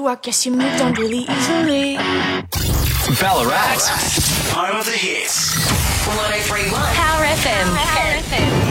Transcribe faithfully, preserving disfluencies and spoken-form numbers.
you, I guess you moved on really easily. Ballarat, home of the hits. one oh three point one Power F M. Power F M.